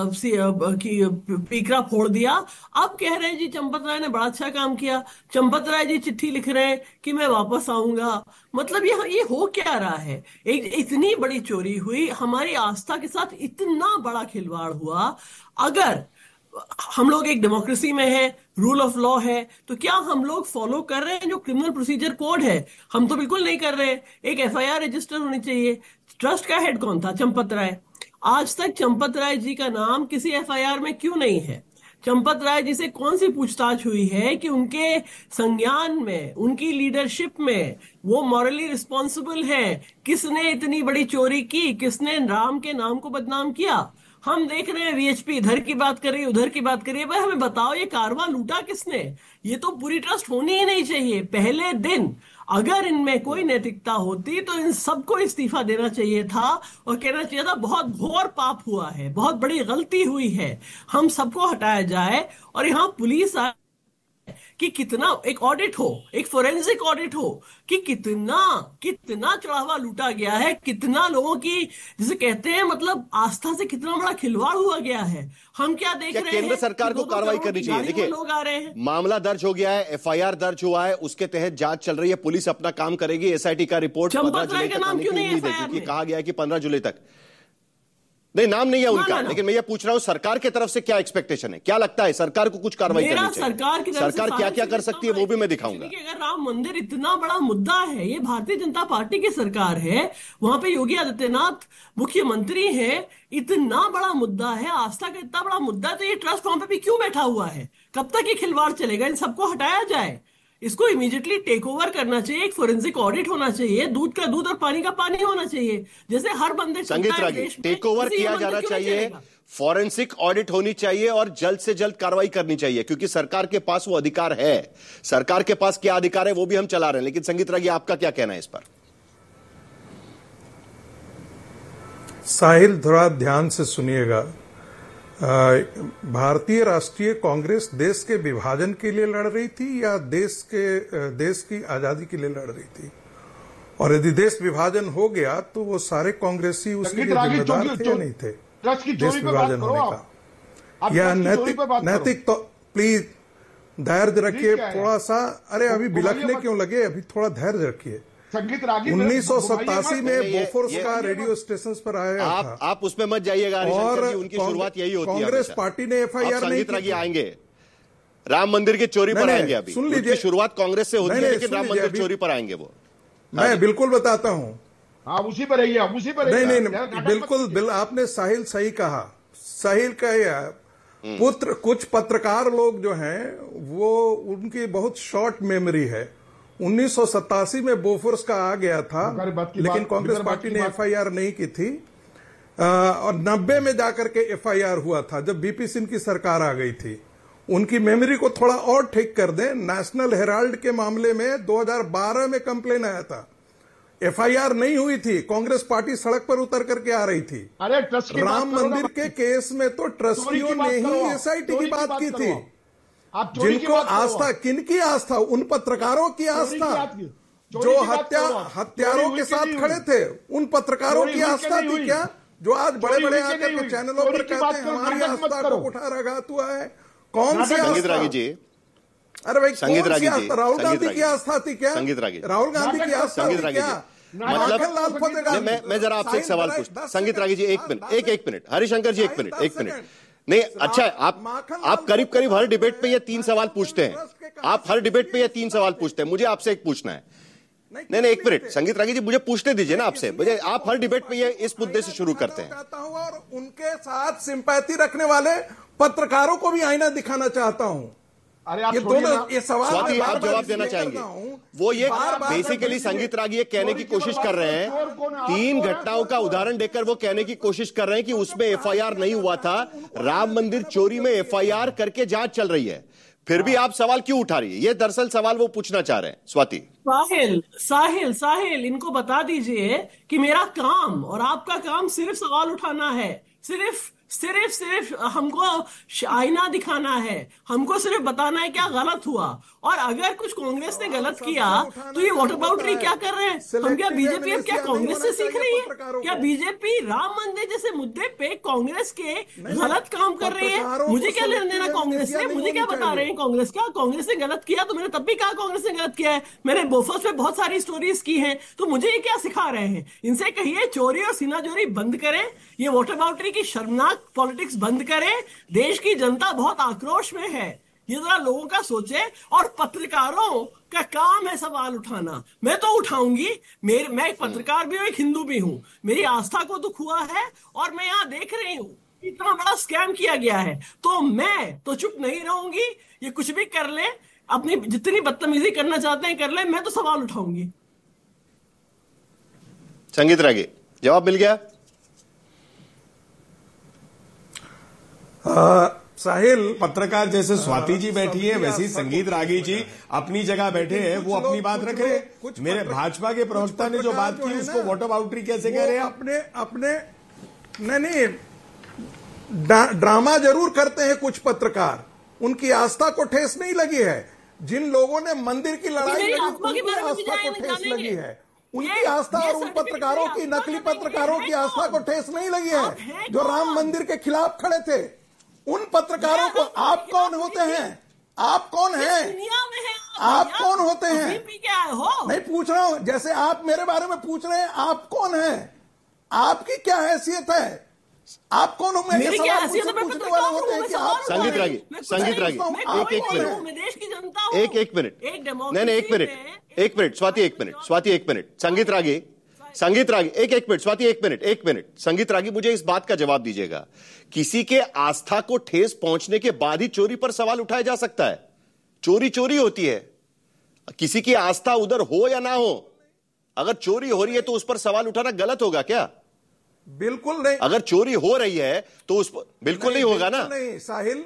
हैं पीकरा फोड़ दिया। अब कह रहे हैं जी चंपत राय ने बड़ा अच्छा काम किया, चंपत राय जी चिट्ठी लिख रहे हैं कि मैं वापस आऊंगा। मतलब ये हो क्या रहा है? एक इतनी बड़ी चोरी हुई, हमारी आस्था के साथ इतना बड़ा खिलवाड़ हुआ। अगर हम लोग एक डेमोक्रेसी में है, रूल ऑफ लॉ है, तो क्या हम लोग फॉलो कर रहे हैं जो क्रिमिनल प्रोसीजर कोड है? हम तो बिल्कुल नहीं कर रहे। एक एफआईआर रजिस्टर होनी चाहिए। ट्रस्ट का हेड कौन था? चंपत राय। आज तक चंपत राय जी का नाम किसी एफआईआर में क्यों नहीं है? चंपत राय जी से कौन सी पूछताछ हुई है कि उनके संज्ञान में, उनकी लीडरशिप में वो मॉरली रिस्पॉन्सिबल है? किसने इतनी बड़ी चोरी की? किसने राम के नाम को बदनाम किया? हम देख रहे हैं वीएचपी इधर की बात कर रही है, उधर की बात कर रही है। भाई हमें बताओ, ये कारवां लूटा किसने? ये तो पूरी ट्रस्ट होनी ही नहीं चाहिए। पहले दिन अगर इनमें कोई नैतिकता होती तो इन सबको इस्तीफा देना चाहिए था और कहना चाहिए था बहुत घोर पाप हुआ है, बहुत बड़ी गलती हुई है, हम सबको हटाया जाए। और यहाँ पुलिस कि कितना एक ऑडिट हो, एक फोरेंसिक ऑडिट हो कि कितना चढ़ावा लूटा गया है, कितना लोगों की जिसे कहते हैं मतलब आस्था से कितना बड़ा खिलवाड़ हुआ गया है। हम क्या देख रहे हैं? केंद्र सरकार को कार्रवाई करनी चाहिए। देखिए, लोग आ रहे हैं, मामला दर्ज हो गया है, एफआईआर दर्ज हुआ है, उसके तहत जांच चल रही है, पुलिस अपना काम करेगी। एसआईटी का रिपोर्ट 15 जुलाई तक आने की उम्मीद है, क्योंकि कहा गया है कि 15 जुलाई तक। नहीं, नाम नहीं है उनका, लेकिन मैं ये पूछ रहा हूं सरकार की तरफ से क्या एक्सपेक्टेशन है? क्या लगता है सरकार को कुछ कार्रवाई करनी चाहिए? सरकार क्या क्या कर सकती है वो भी मैं दिखाऊंगा। अगर राम मंदिर इतना बड़ा मुद्दा है, ये भारतीय जनता पार्टी की सरकार है, वहां पे योगी आदित्यनाथ मुख्यमंत्री है, इतना बड़ा मुद्दा है, आस्था का इतना बड़ा मुद्दा है, तो ये ट्रस्ट वहां पे भी क्यों बैठा हुआ है? कब तक ये खिलवाड़ चलेगा? इन सबको हटाया जाए, इसको इमीडिएटली टेक ओवर करना चाहिए। एक फोरेंसिक ऑडिट होना चाहिए, दूध का दूध और पानी का पानी होना चाहिए, जैसे हर बंदे संगीत रागी, टेक ओवर किया जाना चाहिए, फॉरेंसिक ऑडिट होनी चाहिए और जल्द से जल्द कार्रवाई करनी चाहिए, क्योंकि सरकार के पास वो अधिकार है। सरकार के पास क्या अधिकार है वो भी हम चला रहे हैं, लेकिन संगीत रागी आपका क्या कहना है इस पर? साहिल, थोड़ा ध्यान से सुनिएगा। भारतीय राष्ट्रीय कांग्रेस देश के विभाजन के लिए लड़ रही थी या देश की आजादी के लिए लड़ रही थी? और यदि देश विभाजन हो गया तो वो सारे कांग्रेसी उसके लिए जिम्मेदार थे या नहीं थे देश विभाजन होने का? या नैतिक तो प्लीज धैर्य रखिए थोड़ा सा। अरे अभी बिलखने क्यों लगे? अभी थोड़ा धैर्य रखिए। 1987 में बोफोर्स का रेडियो स्टेशन पर आया था। आप उसमें मत जाइएगा, और उनकी शुरुआत यही होती है। कांग्रेस पार्टी ने एफआईआर नहीं की। आएंगे राम मंदिर की चोरी पर आएंगे। अभी सुन लीजिए, शुरुआत कांग्रेस से होती है, लेकिन राम मंदिर चोरी पर आएंगे वो। मैं बिल्कुल बताता हूं। उसी पर रहिए, उसी पर। नहीं, बिल्कुल आपने साहिल सही कहा। साहिल का कुछ पत्रकार लोग जो हैं वो उनकी बहुत शॉर्ट मेमोरी है। 1987 में बोफोर्स का आ गया था, लेकिन कांग्रेस पार्टी ने एफआईआर नहीं की थी। और 90 में जाकर के एफआईआर हुआ था जब बीपी सिंह की सरकार आ गई थी। उनकी मेमोरी को थोड़ा और ठीक कर दें, नेशनल हेराल्ड के मामले में 2012 में कंप्लेन आया था, एफआईआर नहीं हुई थी, कांग्रेस पार्टी सड़क पर उतर करके आ रही थी। अरे ट्रस्ट राम मंदिर के केस में तो ट्रस्टियों ने ही एसआईटी की बात की थी। जिनको आस्था, किनकी आस्था? उन पत्रकारों की आस्था जो हत्यारों के साथ खड़े थे, उन पत्रकारों की आस्था थी क्या? जो आज बड़े बड़े आकर के चैनलों पर कहते हैं हमारी आस्था को कुठाराघात हुआ है। कौन सी आस्था? अरे भाई, संगीत रागी जी, राहुल गांधी की आस्था थी क्या? संगीत रागी, राहुल गांधी की आस्था थी क्या? मतलब मैं जरा आपसे एक सवाल पूछता, संगीत रागी जी, एक मिनट, हरिशंकर जी, एक मिनट। नहीं, अच्छा, आप करीब करीब हर डिबेट पे ये 3 सवाल पूछते हैं। आप हर डिबेट पे ये 3 सवाल पूछते हैं। मुझे आपसे एक पूछना है। नहीं, एक मिनट, संगीत रागी जी, मुझे पूछने दीजिए ना आपसे। मुझे, आप हर डिबेट पे ये इस मुद्दे से शुरू करते हैं। और उनके साथ सिंपैथी रखने वाले पत्रकारों को भी आईना दिखाना चाहता हूं। अरे आप ये दोनों, ये सवाल स्वाति, आप जवाब देना चाहेंगे? वो ये बेसिकली संगीत रागी ये कहने की कोशिश कर रहे हैं, 3 घटनाओं का उदाहरण देकर वो कहने की कोशिश कर रहे हैं कि उसमें एफआईआर नहीं हुआ था, राम मंदिर चोरी में एफआईआर करके जांच चल रही है, फिर भी आप सवाल क्यों उठा रही है? ये दरअसल सवाल वो पूछना चाह रहे हैं। स्वाति, साहिल इनको बता दीजिए कि मेरा काम और आपका काम सिर्फ सवाल उठाना है, सिर्फ हमको आईना दिखाना है, हमको सिर्फ बताना है क्या गलत हुआ। और अगर कुछ कांग्रेस ने गलत किया तो ये वोटर बाउंड्री क्या कर रहे हैं? हम क्या बीजेपी अब क्या कांग्रेस से सीख रही है? क्या बीजेपी राम मंदिर जैसे मुद्दे पे कांग्रेस के गलत काम कर रही है? मुझे क्या लेना देना कांग्रेस से? मुझे क्या बता रहे हैं कांग्रेस का? कांग्रेस ने गलत किया तो मैंने तब भी कहा कांग्रेस ने गलत किया है। मैंने बोफर्स पे बहुत सारी स्टोरीज की हैं, तो मुझे ये क्या सिखा रहे हैं? इनसे कहिए चोरी और सीनाजोरी बंद करें, ये वोटर बाउंड्री की शर्मनाक पॉलिटिक्स बंद करें। देश की जनता बहुत आक्रोश में है, ये जरा लोगों का सोचे। और पत्रकारों का काम है सवाल उठाना, मैं तो उठाऊंगी। मैं एक पत्रकार भी हूं, एक हिंदू भी हूं, मेरी आस्था को दुख हुआ है और मैं यहां देख रही हूं इतना बड़ा स्कैम किया गया है, तो मैं तो चुप नहीं रहूंगी। ये कुछ भी कर ले, अपनी जितनी बदतमीजी करना चाहते हैं कर ले, मैं तो सवाल उठाऊंगी। संगीत रागी, जवाब मिल गया? साहिल, पत्रकार जैसे स्वाति जी बैठी है, वैसी संगीत रागी जी अपनी जगह बैठे हैं, वो अपनी बात रख रहे हैं। मेरे भाजपा के प्रवक्ता ने जो बात की उसको वोटर बाउंड्री कैसे कह रहे हैं? अपने नहीं, ड्रामा जरूर करते हैं कुछ पत्रकार, उनकी आस्था को ठेस नहीं लगी है। जिन लोगों ने मंदिर की लड़ाई लड़ी उनकी आस्था को ठेस लगी है। उनकी आस्था और उन पत्रकारों की, नकली पत्रकारों की आस्था को ठेस नहीं लगी है जो राम मंदिर के खिलाफ खड़े थे। उन पत्रकारों को, आप कौन होते हैं? आप कौन हैं? आप कौन होते हैं? नहीं पूछ रहा हूं, जैसे आप मेरे बारे में पूछ रहे हैं, आप कौन हैं? आपकी क्या हैसियत है? आप कौन हो? मेरे सवाल पूछने वाले होते हैं कि आप संगीत रागी, एक मिनट, स्वाति, एक मिनट, संगीत रागी, एक मिनट, स्वाति, एक मिनट। संगीत रागी, मुझे इस बात का जवाब दीजिएगा, किसी के आस्था को ठेस पहुंचने के बाद ही चोरी पर सवाल उठाया जा सकता है? चोरी होती है, किसी की आस्था उधर हो या ना हो, अगर चोरी हो रही है तो उस पर सवाल उठाना गलत होगा क्या? बिल्कुल नहीं। अगर चोरी हो रही है तो उस पर बिल्कुल नहीं होगा ना। नहीं साहिल,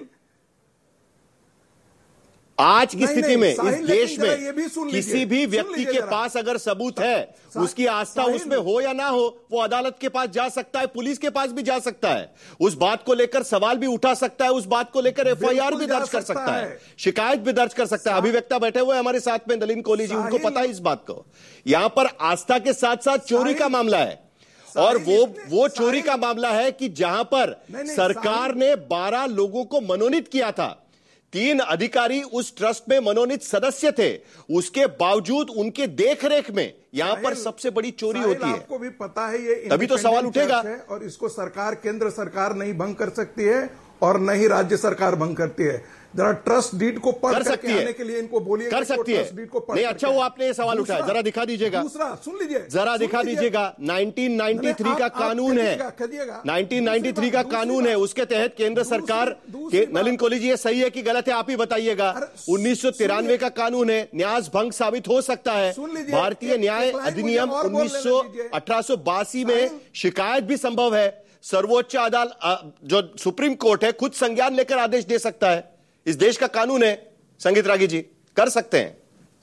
आज की स्थिति में इस देश में किसी भी व्यक्ति के पास अगर सबूत है, उसकी आस्था उसमें हो या ना हो, वो अदालत के पास जा सकता है, पुलिस के पास भी जा सकता है, उस बात को लेकर सवाल भी उठा सकता है, उस बात को लेकर एफआईआर भी दर्ज कर सकता है, शिकायत भी दर्ज कर सकता है। अभिवक्ता बैठे हुए हमारे साथ में, नलिन कोहली जी, उनको पता है इस बात को। यहां पर आस्था के साथ साथ चोरी का मामला है, और वो चोरी का मामला है कि जहां पर सरकार ने 12 लोगों को मनोनीत किया था, 3 अधिकारी उस ट्रस्ट में मनोनीत सदस्य थे, उसके बावजूद उनके देखरेख में यहां पर सबसे बड़ी चोरी होती है। आपको भी पता है, ये तभी तो सवाल उठेगा। और इसको सरकार, केंद्र सरकार नहीं भंग कर सकती है और न ही राज्य सरकार भंग करती है। जरा ट्रस्ट डीड को पढ़ करके आने के लिए इनको बोलिए, कर सकती है। नहीं, अच्छा वो आपने ये सवाल उठाया, जरा दिखा दीजिएगा। दूसरा सुन लीजिए, जरा दिखा दीजिएगा। 1993 का कानून है, 1993 का कानून है, उसके तहत केंद्र सरकार के, नलिन कोहली जी ये सही है कि गलत है आप ही बताइएगा। 1993 का कानून है, न्यास भंग साबित हो सकता है। भारतीय न्याय अधिनियम 1882 में शिकायत भी संभव है। सर्वोच्च अदालत जो सुप्रीम कोर्ट है खुद संज्ञान लेकर आदेश दे सकता है। इस देश का कानून है। संगीत रागी जी कर सकते हैं।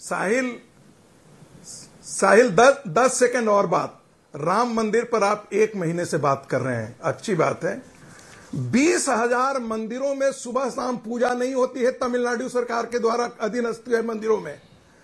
साहिल 10 सेकंड और बात। राम मंदिर पर आप 1 महीने से बात कर रहे हैं, अच्छी बात है। 20,000 मंदिरों में सुबह शाम पूजा नहीं होती है तमिलनाडु सरकार के द्वारा अधीनस्थ मंदिरों में।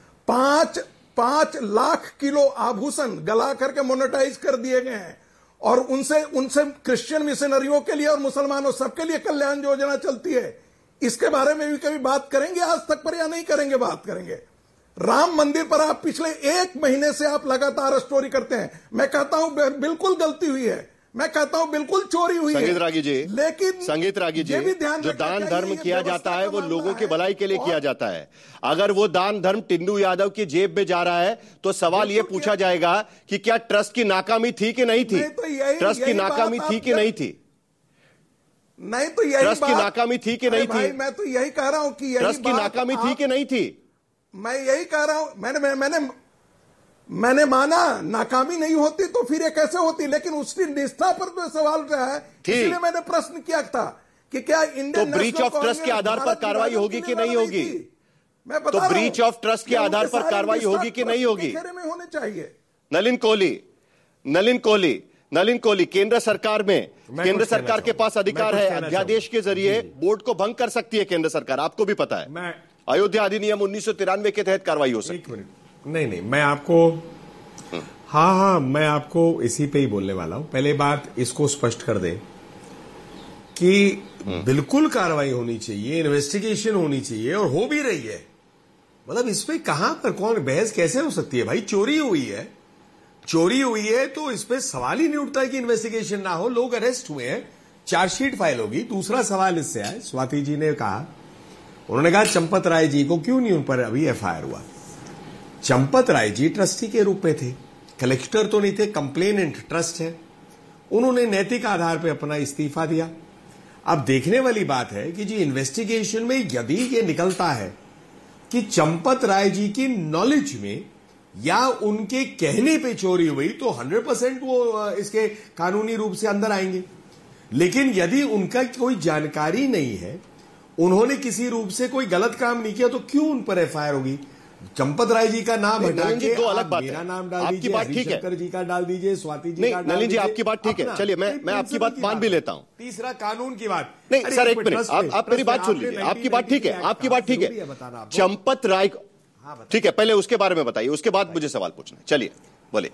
5 लाख किलो आभूषण गला करके मोनेटाइज कर दिए गए हैं और उनसे क्रिश्चियन मिशनरियों के लिए और मुसलमानों सबके लिए कल्याण योजना चलती है। इसके बारे में भी कभी बात करेंगे आज तक पर या नहीं करेंगे? बात करेंगे। राम मंदिर पर आप पिछले 1 महीने से आप लगातार स्टोरी करते हैं। मैं कहता हूं बिल्कुल गलती हुई है, मैं कहता हूं बिल्कुल चोरी हुई है। संगीत रागी जी, लेकिन संगीत रागी जी, जो दान धर्म किया जाता है वो लोगों की भलाई के लिए किया जाता है। अगर वो दान धर्म टिंडू यादव की जेब में जा रहा है तो सवाल ये पूछा जाएगा कि क्या ट्रस्ट की नाकामी थी कि नहीं थी? ट्रस्ट की नाकामी थी कि नहीं थी? नहीं तो यही ट्रस्ट की नाकामी थी कि नहीं थी? मैं तो यही कह रहा हूं कि ट्रस्ट की नाकामी थी कि नहीं थी? मैं यही कह रहा हूं। मैंने माना नाकामी नहीं होती तो फिर ये कैसे होती, लेकिन उसकी निष्ठा पर तो सवाल रहा है, इसलिए मैंने प्रश्न किया था कि क्या इंडियन तो ब्रीच ऑफ ट्रस्ट के आधार पर कार्रवाई होगी कि नहीं होगी? मैं बता तो ब्रीच ऑफ ट्रस्ट के आधार पर कार्रवाई होगी कि नहीं होगी? में होने चाहिए। नलिन कोहली, केंद्र सरकार में, केंद्र सरकार के पास अधिकार है, अध्यादेश के जरिए बोर्ड को भंग कर सकती है केंद्र सरकार, आपको भी पता है। अयोध्या अधिनियम 1993 के तहत कार्रवाई हो सकती है। नहीं, मैं आपको मैं आपको इसी पे ही बोलने वाला हूं। पहले बात इसको स्पष्ट कर दें कि बिल्कुल कार्रवाई होनी चाहिए, इन्वेस्टिगेशन होनी चाहिए और हो भी रही है। मतलब इसमें कहां पर कौन बहस कैसे हो सकती है भाई? चोरी हुई है तो इस पे सवाल ही नहीं उठता है कि इन्वेस्टिगेशन ना हो। लोग अरेस्ट हुए हैं, चार्जशीट फाइल होगी। दूसरा सवाल इससे है, स्वाति जी ने कहा, उन्होंने कहा चंपत राय जी को क्यों नहीं उन पर अभी एफआईआर हुआ? चंपत राय जी ट्रस्टी के रूप में थे, कलेक्टर तो नहीं थे, कंप्लेनेंट ट्रस्ट है। उन्होंने नैतिक आधार पर अपना इस्तीफा दिया। अब देखने वाली बात है कि जी इन्वेस्टिगेशन में यदि ये निकलता है कि चंपत राय जी की नॉलेज में या उनके कहने पे चोरी हुई तो 100% वो इसके कानूनी रूप से अंदर आएंगे। लेकिन यदि उनका कोई जानकारी नहीं है, उन्होंने किसी रूप से कोई गलत काम नहीं किया, तो क्यों उन पर एफआईआर होगी? चंपत राय जी का नाम हटा के दो अलग बात मेरा नाम डाल आपकी दीजिए, बात ठीक है, हरिशंकर जी का डाल दीजिए, स्वाति जी का डाल नलिन जी दीजिए। आपकी बात ठीक है, चलिए मैं आपकी बात मान भी लेता हूं। तीसरा कानून की बात नहीं सर, एक मिनट, आप मेरी बात सुन लीजिए। आपकी बात ठीक है, आपकी बात ठीक है। चंपत राय को ठीक है, पहले उसके बारे में बताइए, उसके बाद मुझे सवाल पूछना है। चलिए बोलिए।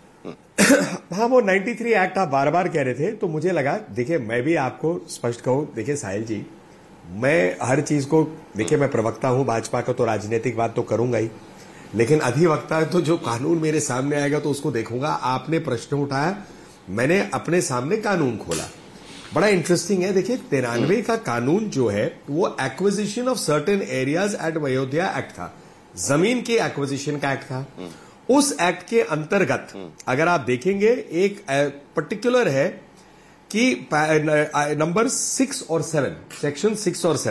हाँ, वो 93 एक्ट आप बार बार कह रहे थे तो मुझे लगा, देखिए मैं भी आपको स्पष्ट कहूं, देखिए साहिल जी, मैं हर चीज को, देखिए मैं प्रवक्ता हूं भाजपा का तो राजनीतिक बात तो करूंगा ही, लेकिन अधिवक्ता है तो जो कानून मेरे सामने आएगा तो उसको देखूंगा। आपने प्रश्न उठाया, मैंने अपने सामने कानून खोला, बड़ा इंटरेस्टिंग है। देखिए 93 का कानून जो है वो acquisition of certain areas at Ayodhya act था, जमीन के एक्विजिशन का एक्ट था। उस एक्ट के अंतर्गत अगर आप देखेंगे एक पर्टिकुलर है कि नंबर 6 और 7, सेक्शन 6 और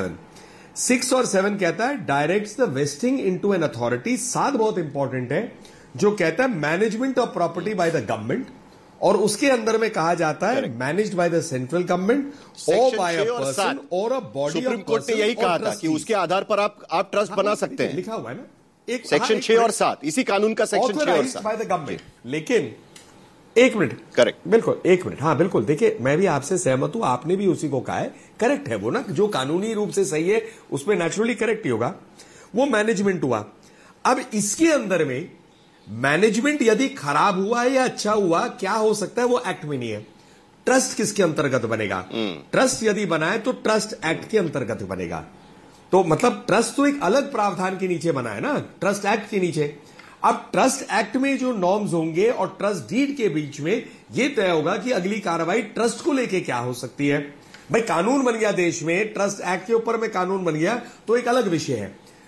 7 कहता है directs the wasting into an authority. 7 बहुत इंपॉर्टेंट है, जो कहता है management of property by the government, और उसके अंदर में कहा जाता है managed by the central government और बाय अ पर्सन और अ बॉडी। सुप्रीम कोर्ट ने यही कहा था कि उसके आधार पर आप ट्रस्ट बना सकते हैं। लिखा हुआ है ना, एक सेक्शन 6 और 7, इसी कानून का सेक्शन 6 और 7 बाय द गवर्नमेंट। लेकिन एक मिनट, करेक्ट, बिल्कुल एक मिनट, हाँ बिल्कुल, देखिए मैं भी आपसे सहमत हूं, आपने भी उसी को कहा है, करेक्ट है वो ना, जो कानूनी रूप से सही है उसमें नेचुरली करेक्ट ही होगा। वो मैनेजमेंट हुआ। अब इसके अंदर में मैनेजमेंट यदि खराब हुआ है या अच्छा हुआ, क्या हो सकता है, वो एक्ट में नहीं है। ट्रस्ट किसके अंतर्गत बनेगा? ट्रस्ट यदि बनाए तो ट्रस्ट एक्ट के अंतर्गत बनेगा। तो मतलब ट्रस्ट तो एक अलग प्रावधान के नीचे बना है ना, ट्रस्ट एक्ट के नीचे। अब ट्रस्ट एक्ट में जो नॉर्म्स होंगे और ट्रस्ट डीड के बीच में यह तय होगा कि अगली कार्रवाई ट्रस्ट को लेके क्या हो सकती है। भाई कानून बन गया देश में, ट्रस्ट एक्ट के ऊपर में कानून बन गया तो एक अलग विषय है।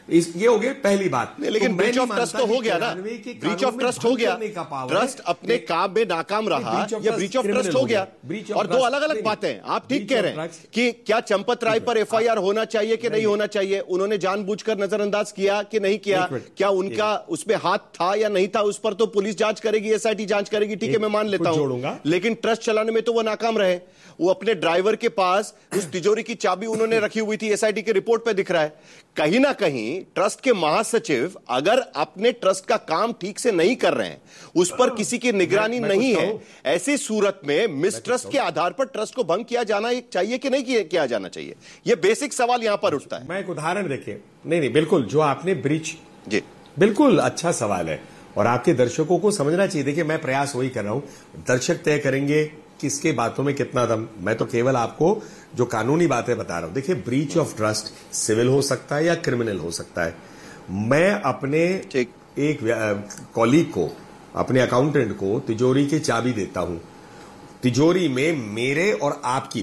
ये हो गई पहली बात। लेकिन ब्रीच ऑफ ट्रस्ट तो हो गया ना, ब्रीच ऑफ ट्रस्ट हो गया, ट्रस्ट अपने काम में नाकाम रहा, ये ब्रीच ऑफ ट्रस्ट हो गया। और दो अलग अलग बातें, आप ठीक कह रहे हैं कि क्या चंपत राय पर एफआईआर होना चाहिए कि नहीं होना चाहिए, उन्होंने जानबूझकर नजरअंदाज किया कि नहीं किया, क्या उनका उसमें हाथ था या नहीं था, उस पर तो पुलिस जांच करेगी, एसआईटी जांच करेगी, ठीक है मैं मान लेता हूं, लेकिन ट्रस्ट चलाने में तो वो नाकाम रहे। वो अपने ड्राइवर के पास उस तिजोरी की चाबी उन्होंने रखी हुई थी, एसआईटी के रिपोर्ट पे दिख रहा है। कहीं ना कहीं ट्रस्ट के महासचिव अगर अपने ट्रस्ट का काम ठीक से नहीं कर रहे हैं, उस पर किसी की निगरानी नहीं है, ऐसी सूरत में मिसट्रस्ट के आधार पर ट्रस्ट को भंग किया जाना चाहिए कि नहीं किया जाना चाहिए, यह बेसिक सवाल यहां पर उठता है। मैं एक उदाहरण देखिए, नहीं बिल्कुल जो आपने ब्रीच, जी बिल्कुल अच्छा सवाल है और आपके दर्शकों को समझना चाहिए। देखिए मैं प्रयास वही कर रहा हूं, दर्शक तय करेंगे किसके बातों में कितना दम, मैं तो केवल आपको जो कानूनी बातें बता रहा हूं। देखिए ब्रीच ऑफ ट्रस्ट सिविल हो सकता है या क्रिमिनल हो सकता है। मैं अपने एक कॉलीग को, अपने अकाउंटेंट को तिजोरी की चाबी देता हूं, तिजोरी में मेरे और आपकी